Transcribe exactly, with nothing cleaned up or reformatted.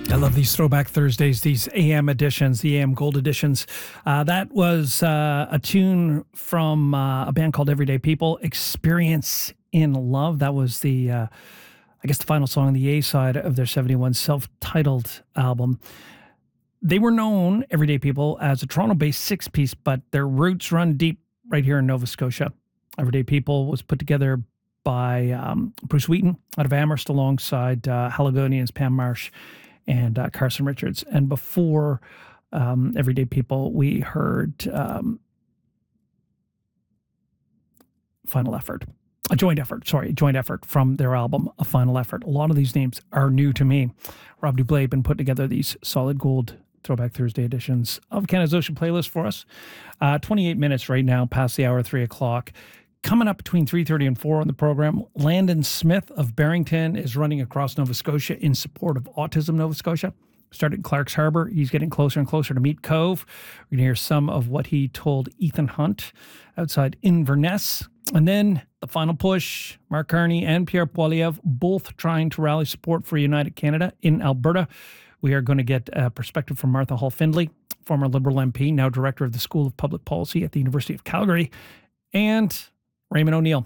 I love these Throwback Thursdays, these A M editions, the A M Gold editions. Uh, that was uh, a tune from uh, a band called Everyday People, Experience in Love. That was the, uh, I guess, the final song on the A side of their seventy-one self-titled album. They were known, Everyday People, as a Toronto-based six-piece, but their roots run deep right here in Nova Scotia. Everyday People was put together by um, Bruce Wheaton out of Amherst alongside uh, Haligonians Pam Marsh and uh, Carson Richards. And before um, Everyday People, we heard um, Final Effort. A joint effort, sorry, a joint effort from their album, A Final Effort. A lot of these names are new to me. Rob Dublé been putting together these solid gold Throwback Thursday editions of Canada's Ocean Playlist for us. Uh, twenty-eight minutes right now, past the hour, three o'clock. Coming up between three thirty and four on the program, Landon Smith of Barrington is running across Nova Scotia in support of Autism Nova Scotia. Started in Clark's Harbour. He's getting closer and closer to Meat Cove. We're going to hear some of what he told Ethan Hunt outside Inverness. And then the final push, Mark Carney and Pierre Poilievre both trying to rally support for United Canada in Alberta. We are going to get a perspective from Martha Hall-Findlay, former Liberal M P, now director of the School of Public Policy at the University of Calgary, and Raymond O'Neill,